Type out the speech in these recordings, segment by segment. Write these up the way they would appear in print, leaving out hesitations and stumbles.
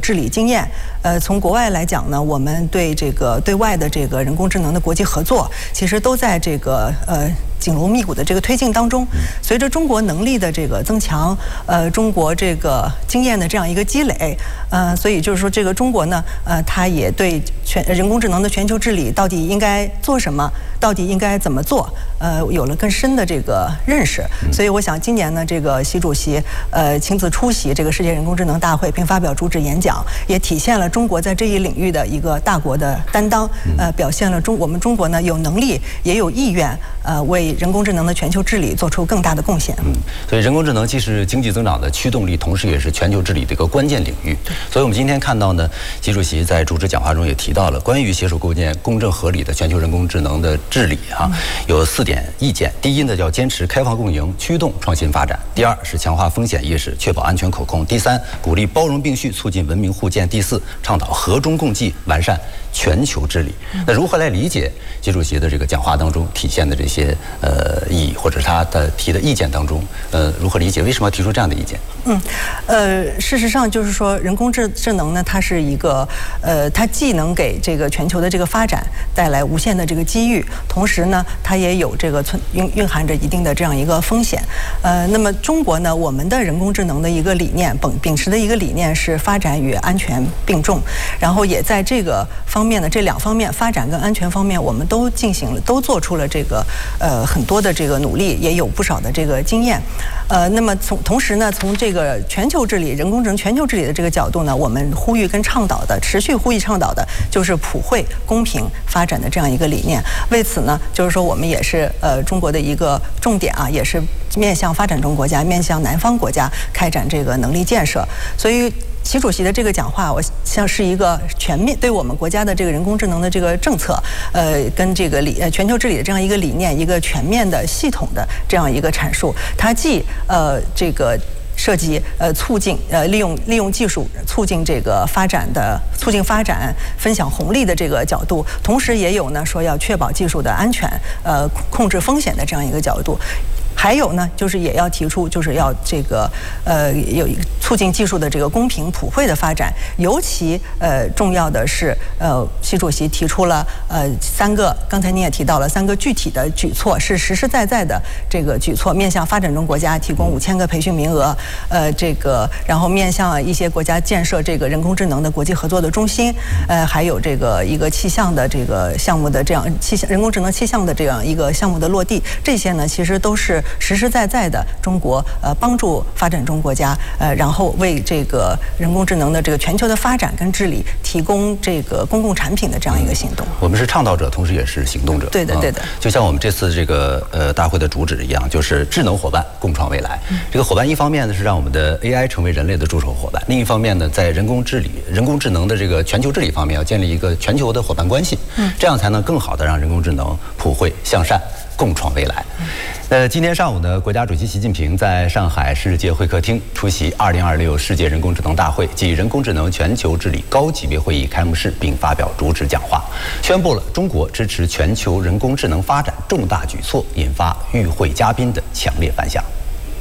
治理经验。从国外来讲呢，我们对这个对外的这个人工智能的国际合作，其实都在这个紧锣密鼓的这个推进当中。随着中国能力的这个增强，中国这个经验的这样一个积累，所以就是说这个中国呢，它也对人工智能的全球治理到底应该做什么，到底应该怎么做，有了更深的这个认识。所以我想今年呢，这个习主席亲自出席这个世界人工智能大会，并发表主旨演讲，也体现了中国在这一领域的一个大国的担当，表现了我们中国呢有能力也有意愿，为人工智能的全球治理做出更大的贡献。 所以人工智能既是经济增长的驱动力，同时也是全球治理的一个关键领域。所以我们今天看到呢，习主席在主旨讲话中也提到了关于携手构建公正合理的全球人工智能的治理有4点意见。第一呢，叫坚持开放共赢，驱动创新发展；第二是强化风险意识，确保安全可控；第三，鼓励包容并蓄，促进文明互鉴；第四，倡导和中共济，完善全球治理。那如何来理解习主席的这个讲话当中体现的这些意义，或者他的提的意见当中，如何理解？为什么要提出这样的意见？ 事实上就是说，人工智能呢，它是一个它既能给这个全球的这个发展带来无限的这个机遇，同时呢，它也有这个蕴含着一定的这样一个风险。那么中国呢，我们的人工智能的一个理念，秉持的一个理念是发展与安全并重，然后也在这个方面呢，这2方面发展跟安全方面，我们都都做出了这个很多的这个努力，也有不少的这个经验。那么同时呢，从这个全球治理、人工智能全球治理的这个角度呢，我们呼吁跟倡导的，持续呼吁倡导的就是普惠、公平发展的这样一个理念。为此呢，就是说我们也是中国的一个重点也是面向发展中国家、面向南方国家开展这个能力建设。所以习主席的这个讲话，我像是一个全面对我们国家的这个人工智能的这个政策，跟这个全球治理的这样一个理念，一个全面的系统的这样一个阐述。它既这个涉及促进利用技术促进这个发展，分享红利的这个角度，同时也有呢说要确保技术的安全，控制风险的这样一个角度。还有呢，就是也要提出，就是要这个有一个促进技术的这个公平普惠的发展。尤其重要的是，习主席提出了3个，刚才您也提到了3个具体的举措，是实实在在的这个举措，面向发展中国家提供5000个培训名额，然后面向一些国家建设这个人工智能的国际合作的中心，还有这个一个气象的这个项目的这样人工智能气象的这样一个项目的落地，这些呢其实都是实实在在的中国帮助发展中国家然后为这个人工智能的这个全球的发展跟治理提供这个公共产品的这样一个行动。 我们是倡导者，同时也是行动者。 对的。 就像我们这次这个大会的主旨一样，就是智能伙伴共创未来。这个伙伴一方面呢是让我们的 AI 成为人类的助手伙伴，另一方面呢，在人工智能的这个全球治理方面，要建立一个全球的伙伴关系，这样才能更好的让人工智能普惠向善，共创未来。今天上午呢，国家主席习近平在上海世界会客厅出席2026世界人工智能大会暨人工智能全球治理高级别会议开幕式，并发表主旨讲话，宣布了中国支持全球人工智能发展重大举措，引发与会嘉宾的强烈反响。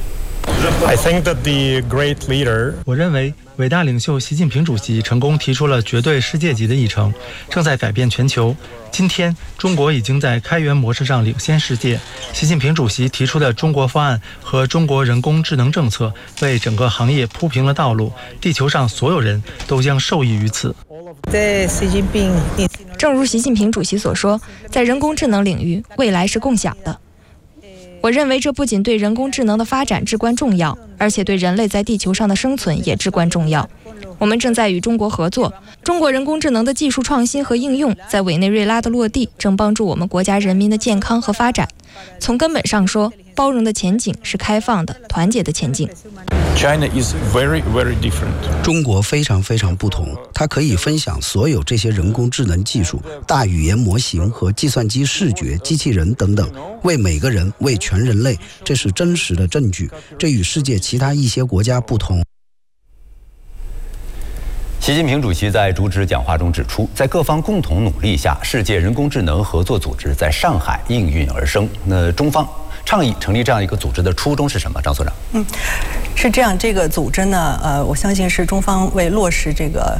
我认为伟大领袖习近平主席成功提出了绝对世界级的议程，正在改变全球。今天，中国已经在开源模式上领先世界。习近平主席提出的中国方案和中国人工智能政策，为整个行业铺平了道路，地球上所有人都将受益于此。 正如习近平主席所说，在人工智能领域，未来是共享的。我认为这不仅对人工智能的发展至关重要，而且对人类在地球上的生存也至关重要。我们正在与中国合作，中国人工智能的技术创新和应用在委内瑞拉的落地，正帮助我们国家人民的健康和发展。从根本上说，包容的前景是开放的、团结的前景。 中国非常不同，它可以分享所有这些人工智能技术、大语言模型和计算机视觉、机器人等等，为每个人、为全人类，这是真实的证据。这与世界其他一些国家不同。 习近平主席在主旨讲话中指出，在各方共同努力下，世界人工智能合作组织在上海应运而生。那中方倡议成立这样一个组织的初衷是什么？张所长。 是这样，这个组织呢，我相信是中方为落实这个